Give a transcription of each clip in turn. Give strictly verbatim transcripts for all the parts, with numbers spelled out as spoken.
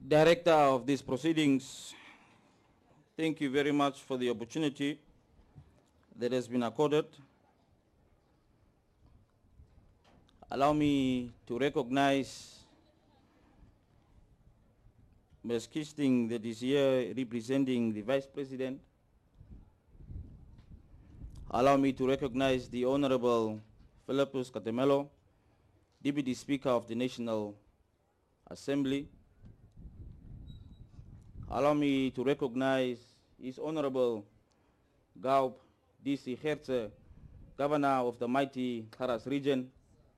Director of these proceedings, thank you very much for the opportunity that has been accorded. Allow me to recognize Miz Kisting that is here representing the Vice President. Allow me to recognize the Honorable Philippus Katemelo, Deputy Speaker of the National Assembly. Allow me to recognize His Honorable Gaub D C Herze, Governor of the mighty Haras region.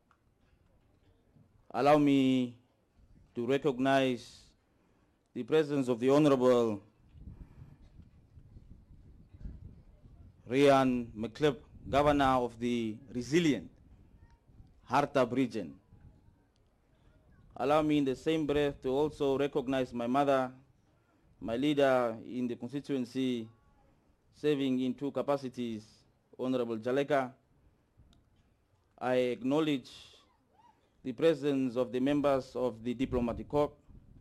Allow me to recognize the presence of the Honorable Rian McClip, Governor of the resilient Hartab region. Allow me in the same breath to also recognize my mother, my leader in the constituency, serving in two capacities, Honorable Jaleka. I acknowledge the presence of the members of the Diplomatic Corps,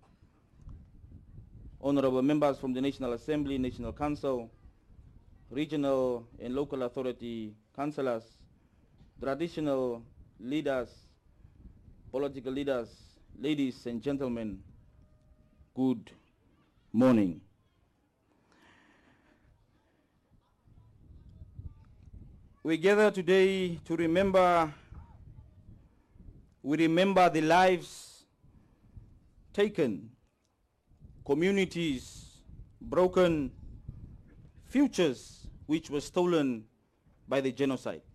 honorable members from the National Assembly, National Council, regional and local authority councillors, traditional leaders, political leaders, ladies and gentlemen, good morning. We gather today to remember, we remember the lives taken, communities broken, futures which were stolen by the genocide.